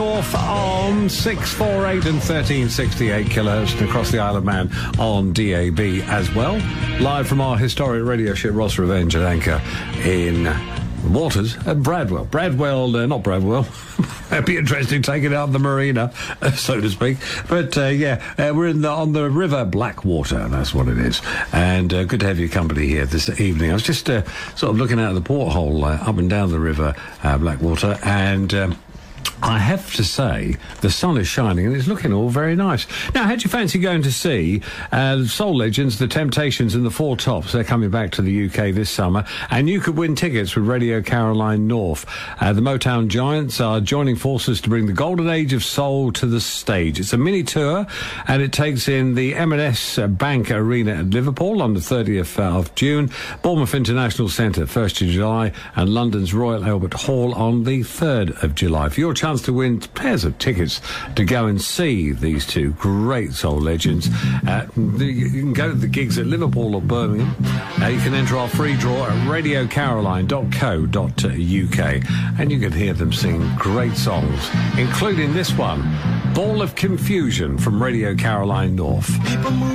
Off on 648 and 1368 kilohertz and across the Isle of Man on DAB as well. Live from our historic radio ship Ross Revenge at anchor in waters at Bradwell. Not Bradwell. That'd be interesting, taking out the marina, so to speak. But, we're on the River Blackwater, that's what it is. And good to have your company here this evening. I was just sort of looking out of the porthole up and down the River Blackwater, and I have to say, the sun is shining and it's looking all very nice. Now, had you fancy going to see Soul Legends, The Temptations and the Four Tops? They're coming back to the UK this summer, and you could win tickets with Radio Caroline North. The Motown Giants are joining forces to bring the golden age of soul to the stage. It's a mini tour, and it takes in the M&S Bank Arena at Liverpool on the 30th of June, Bournemouth International Centre 1st of July, and London's Royal Albert Hall on the 3rd of July. For your chance to win pairs of tickets to go and see these two great soul legends, you can go to the gigs at Liverpool or Birmingham. You can enter our free draw at radiocaroline.co.uk, and you can hear them sing great songs, including this one, Ball of Confusion from Radio Caroline North.